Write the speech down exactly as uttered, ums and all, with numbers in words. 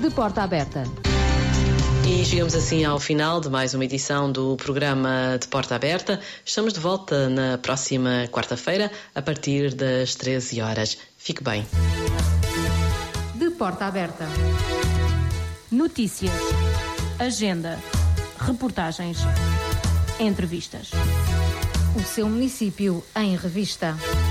De Porta Aberta. E chegamos assim ao final de mais uma edição do programa De Porta Aberta. Estamos de volta na próxima quarta-feira, a partir das treze horas. Fique bem. De Porta Aberta. Notícias, agenda, reportagens, entrevistas. O seu município em revista.